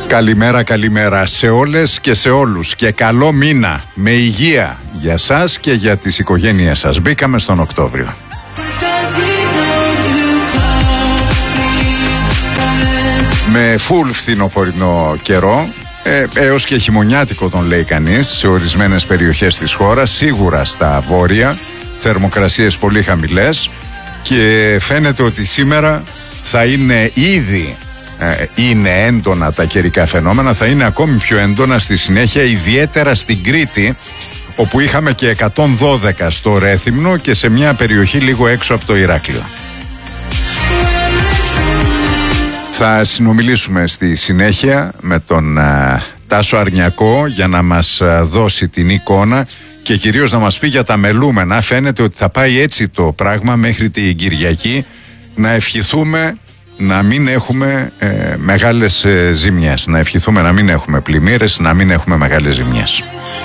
Καλημέρα, καλημέρα σε όλες και σε όλους και καλό μήνα με υγεία για σας και για τις οικογένειές σας. Μπήκαμε στον Οκτώβριο. Με φουλ φθινοπορεινό καιρό, έως και χειμωνιάτικο τον λέει κανείς σε ορισμένες περιοχές της χώρας, σίγουρα στα βόρεια, θερμοκρασίες πολύ χαμηλές και φαίνεται ότι σήμερα θα είναι ήδη είναι έντονα τα καιρικά φαινόμενα, θα είναι ακόμη πιο έντονα στη συνέχεια, ιδιαίτερα στην Κρήτη, όπου είχαμε και 112 στο Ρέθυμνο και σε μια περιοχή λίγο έξω από το Ηράκλειο. Θα συνομιλήσουμε στη συνέχεια με τον Τάσο Αρνιακό για να μας δώσει την εικόνα και κυρίως να μας πει για τα μελούμενα. Φαίνεται ότι θα πάει έτσι το πράγμα μέχρι την Κυριακή. Να ευχηθούμε να μην έχουμε μεγάλες ζημιές, να ευχηθούμε να μην έχουμε πλημμύρες, να μην έχουμε μεγάλες ζημιές.